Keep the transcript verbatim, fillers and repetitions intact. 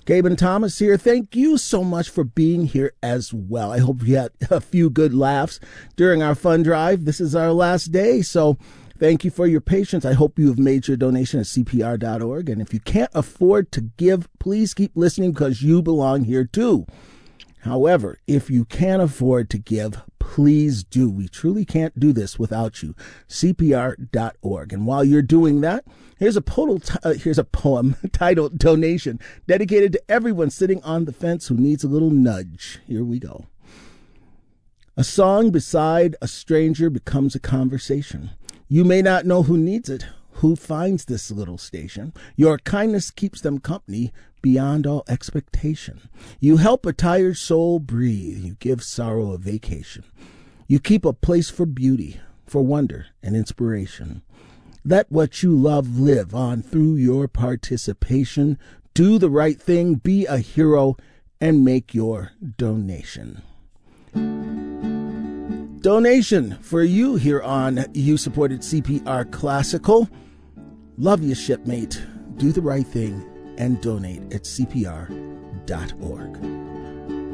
Gaben Thomas here. Thank you so much for being here as well. I hope you had a few good laughs during our fun drive. This is our last day, so thank you for your patience. I hope you have made your donation at C P R dot org. And if you can't afford to give, please keep listening because you belong here too. However, if you can afford to give, please do. We truly can't do this without you. C P R dot org. And while you're doing that, here's a, poem, uh, here's a poem titled Donation, dedicated to everyone sitting on the fence who needs a little nudge. Here we go. A song beside a stranger becomes a conversation. You may not know who needs it, who finds this little station. Your kindness keeps them company beyond all expectation. You help a tired soul breathe. You give sorrow a vacation. You keep a place for beauty, for wonder and inspiration. Let what you love live on through your participation. Do the right thing, be a hero, and make your donation. Donation for you here on You-Supported C P R Classical. Love you, shipmate. Do the right thing and donate at C P R dot org.